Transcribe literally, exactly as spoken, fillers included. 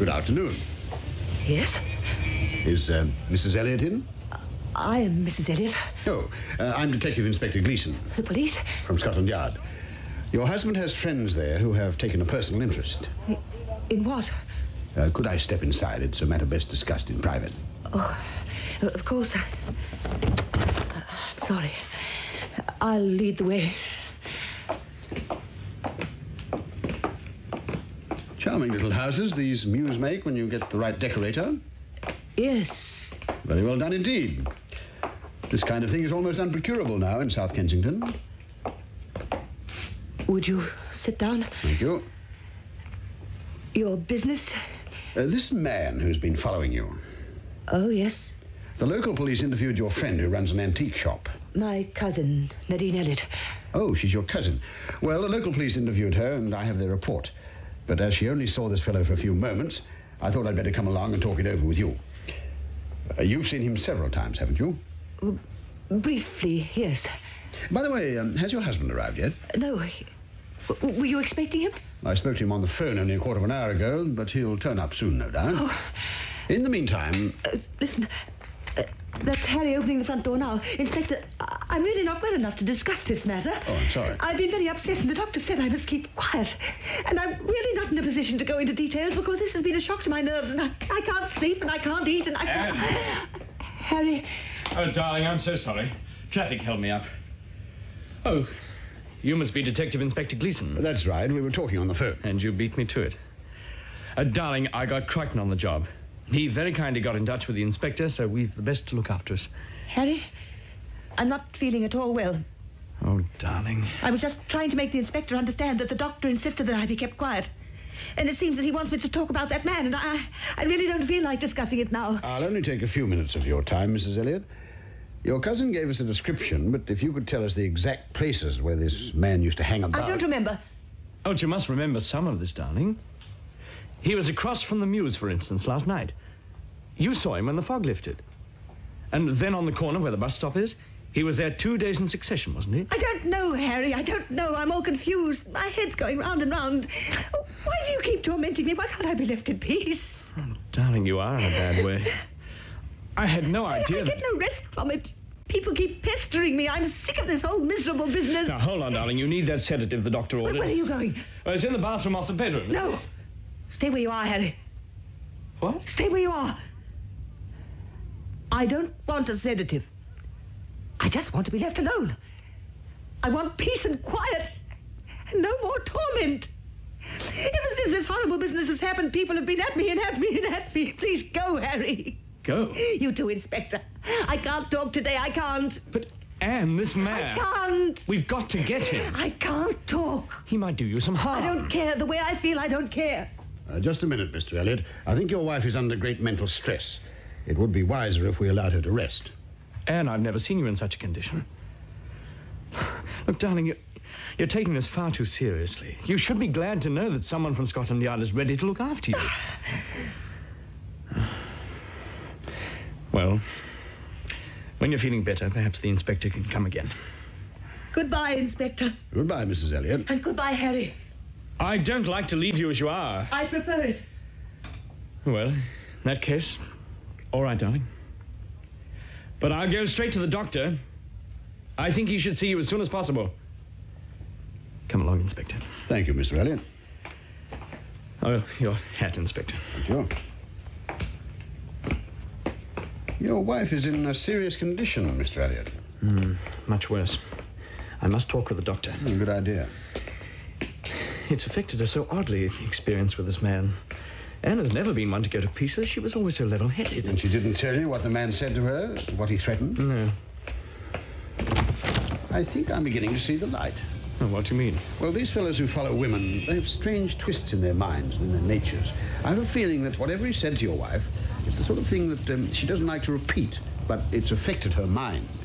Good afternoon. Yes? Is uh, Missus Elliot in? I am Missus Elliot. Oh, uh, I'm Detective Inspector Gleeson. The police? From Scotland Yard. Your husband has friends there who have taken a personal interest. In what? Uh, could I step inside? It's a matter best discussed in private. Oh, of course. I'm sorry. I'll lead the way. Charming little houses these mews make when you get the right decorator. Yes. Very well done indeed. This kind of thing is almost unprocurable now in South Kensington. Would you sit down? Thank you. Your business? Uh, this man who's been following you. Oh, yes. The local police interviewed your friend who runs an antique shop. My cousin, Nadine Elliot. Oh, she's your cousin. Well, the local police interviewed her, and I have their report. But as she only saw this fellow for a few moments, I thought I'd better come along and talk it over with you. Uh, you've seen him several times, haven't you? Well, briefly, yes. By the way, um, has your husband arrived yet? No. W- were you expecting him? I spoke to him on the phone only a quarter of an hour ago, but he'll turn up soon, no doubt. Oh. In the meantime... Uh, listen, uh, that's Harry opening the front door now. Inspector, I- I'm really not well enough to discuss this matter. Oh, I'm sorry. I've been very upset, and the doctor said I must keep quiet. And I'm really not in a position to go into details because this has been a shock to my nerves, and I, I can't sleep, and I can't eat, and I can't... Anne. Harry... Oh, darling, I'm so sorry. Traffic held me up. Oh, you must be Detective Inspector Gleeson. That's right. We were talking on the phone. And you beat me to it. Uh, darling, I got Crichton on the job. He very kindly got in touch with the inspector, so we've the best to look after us. Harry, I'm not feeling at all well. Oh, darling. I was just trying to make the inspector understand that the doctor insisted that I be kept quiet. And it seems that he wants me to talk about that man, and I, I really don't feel like discussing it now. I'll only take a few minutes of your time, Missus Elliot. Your cousin gave us a description, but if you could tell us the exact places where this man used to hang about... I don't remember. Oh, you must remember some of this, darling. He was across from the Mews, for instance, last night. You saw him when the fog lifted. And then on the corner where the bus stop is, he was there two days in succession, wasn't he? I don't know, Harry. I don't know. I'm all confused. My head's going round and round. Oh, why do you keep tormenting me? Why can't I be left in peace? Oh, darling, you are in a bad way. I had no idea... I, I get no rest from it. People keep pestering me. I'm sick of this whole miserable business. Now, hold on, darling. You need that sedative the doctor ordered. Where are you going? Well, it's in the bathroom off the bedroom. No. Stay where you are, Harry. What? Stay where you are. I don't want a sedative. I just want to be left alone. I want peace and quiet. And no more torment. Ever since this horrible business has happened, people have been at me and at me and at me. Please go, Harry. Go? You too, Inspector. I can't talk today. I can't. But, Anne, this man... I can't. We've got to get him. I can't talk. He might do you some harm. I don't care. The way I feel, I don't care. Uh, just a minute, Mister Elliot. I think your wife is under great mental stress. It would be wiser if we allowed her to rest. Anne, I've never seen you in such a condition. Look, darling, you, you're taking this far too seriously. You should be glad to know that someone from Scotland Yard is ready to look after you. Well, when you're feeling better, perhaps the inspector can come again. Goodbye, Inspector. Goodbye, Missus Elliot. And goodbye, Harry. I don't like to leave you as you are. I prefer it. Well, in that case, all right, darling. But I'll go straight to the doctor. I think he should see you as soon as possible. Come along, Inspector. Thank you, Mister Elliot. Oh, your hat, Inspector. Thank you. Your wife is in a serious condition, Mister Elliot. Mm, much worse. I must talk with the doctor. Oh, good idea. It's affected her so oddly, the experience with this man. Anne has never been one to go to pieces. She was always so level-headed. And she didn't tell you what the man said to her? What he threatened? No. I think I'm beginning to see the light. Oh, what do you mean? Well, these fellows who follow women, they have strange twists in their minds and in their natures. I have a feeling that whatever he said to your wife, it's the sort of thing that um, she doesn't like to repeat, but it's affected her mind.